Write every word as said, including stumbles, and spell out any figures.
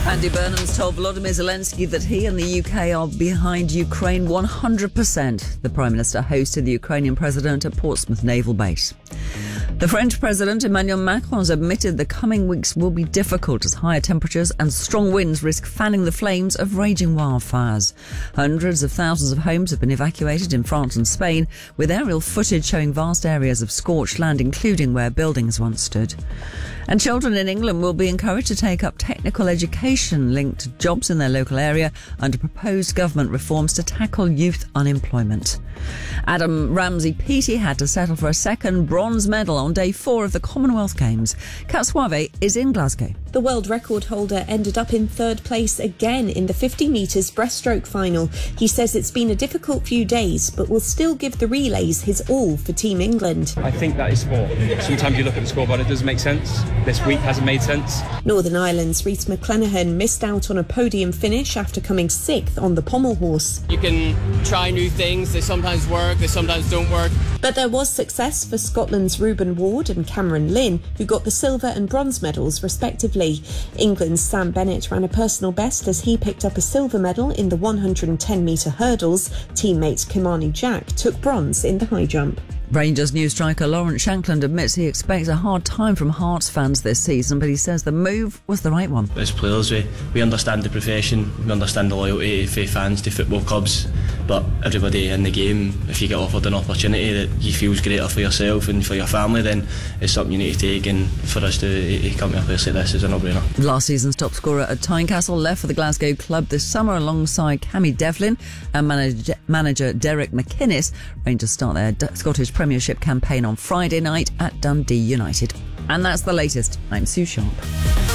Andy Burnham's told Volodymyr Zelensky that he and the U K are behind Ukraine one hundred percent. The Prime Minister hosted the Ukrainian President at Portsmouth Naval Base. The French President Emmanuel Macron has admitted the coming weeks will be difficult as higher temperatures and strong winds risk fanning the flames of raging wildfires. Hundreds of thousands of homes have been evacuated in France and Spain, with aerial footage showing vast areas of scorched land, including where buildings once stood. And children in England will be encouraged to take up technical education linked to jobs in their local area under proposed government reforms to tackle youth unemployment. Adam Ramsey-Peaty had to settle for a second bronze medal on day four of the Commonwealth Games. Kat Suave is in Glasgow. The world record holder ended up in third place again in the fifty metres breaststroke final. He says it's been a difficult few days, but will still give the relays his all for Team England. I think that is sport. Sometimes you look at the scoreboard, it doesn't make sense. This week hasn't made sense. Northern Ireland's Rhys McClenaghan missed out on a podium finish after coming sixth on the pommel horse. You can try new things, they sometimes work, they sometimes don't work. But there was success for Scotland's Reuben Ward and Cameron Lynn, who got the silver and bronze medals respectively. England's Sam Bennett ran a personal best as he picked up a silver medal in the one hundred ten metre hurdles. Teammate Kimani Jack took bronze in the high jump. Rangers new striker Lawrence Shankland admits he expects a hard time from Hearts fans this season, but he says the move was the right one. As players, we, we understand the profession, we understand the loyalty for fans to football clubs, but everybody in the game, if you get offered an opportunity that you feel is greater for yourself and for your family, then it's something you need to take, and for us to, to come to a place like this is a no-brainer. Last season's top scorer at Tynecastle left for the Glasgow club this summer alongside Cammy Devlin and manager, manager Derek McInnes. Rangers start their D- Scottish Premiership campaign on Friday night at Dundee United. And that's the latest. I'm Sue Sharp.